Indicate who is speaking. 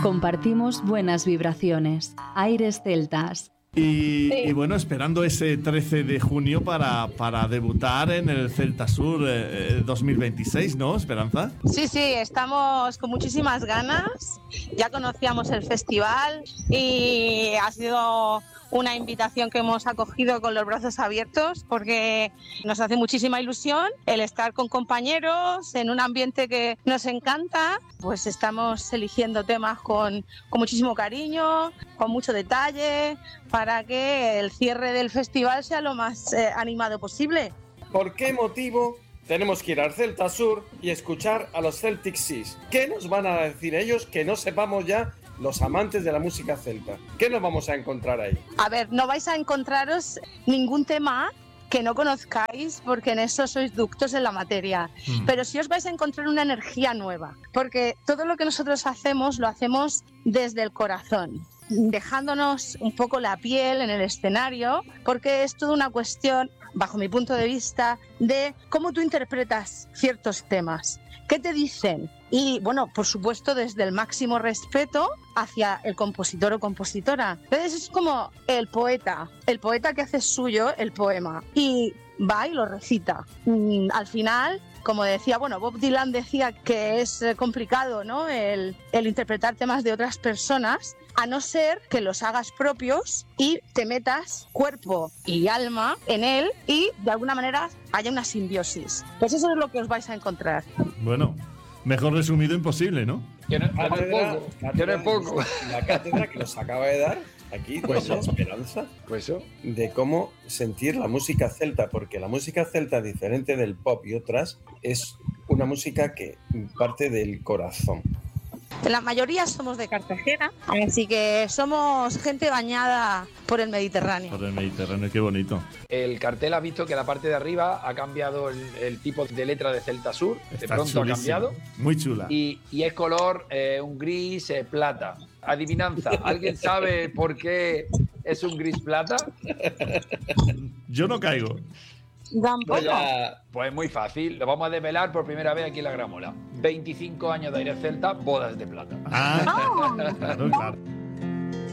Speaker 1: Compartimos buenas vibraciones. Aires celtas.
Speaker 2: Y bueno, esperando ese 13 de junio para debutar en el Celta Sur 2026, ¿no, Esperanza?
Speaker 3: Sí, estamos con muchísimas ganas. Ya conocíamos el festival y ha sido una invitación que hemos acogido con los brazos abiertos porque nos hace muchísima ilusión el estar con compañeros en un ambiente que nos encanta. Pues estamos eligiendo temas con muchísimo cariño, con mucho detalle, para que el cierre del festival sea lo más animado posible.
Speaker 4: ¿Por qué motivo tenemos que ir al Celta Sur y escuchar a los Celtic Seas? ¿Qué nos van a decir ellos que no sepamos ya los amantes de la música celta? ¿Qué nos vamos a encontrar ahí?
Speaker 3: A ver, no vais a encontraros ningún tema que no conozcáis porque en eso sois ductos en la materia, pero sí os vais a encontrar una energía nueva, porque todo lo que nosotros hacemos lo hacemos desde el corazón, dejándonos un poco la piel en el escenario, porque es toda una cuestión, bajo mi punto de vista, de cómo tú interpretas ciertos temas, qué te dicen. Y bueno, por supuesto, desde el máximo respeto hacia el compositor o compositora. Entonces es como el poeta que hace suyo el poema y va y lo recita. Al final, como decía, bueno, Bob Dylan decía que es complicado, ¿no?, el interpretar temas de otras personas, a no ser que los hagas propios y te metas cuerpo y alma en él y de alguna manera haya una simbiosis. Pues eso es lo que os vais a encontrar.
Speaker 2: Bueno, mejor resumido imposible, ¿no?
Speaker 4: Yo no es poco. La cátedra que nos acaba de dar aquí, pues la Esperanza, pues eso, de cómo sentir la música celta, porque la música celta, diferente del pop y otras, es una música que parte del corazón.
Speaker 3: La mayoría somos de Cartagena, así que somos gente bañada por el Mediterráneo.
Speaker 2: Por el Mediterráneo, qué bonito.
Speaker 5: El cartel ha visto que la parte de arriba ha cambiado el tipo de letra de Celta Sur. De pronto chulísimo. Ha cambiado.
Speaker 2: Muy chula.
Speaker 5: Y es color un gris plata. Adivinanza, ¿alguien sabe por qué es un gris plata?
Speaker 2: Yo no caigo.
Speaker 5: Pues muy fácil, lo vamos a desvelar por primera vez aquí en La Gramola. 25 años de Aires Celta, bodas de plata.
Speaker 2: Claro.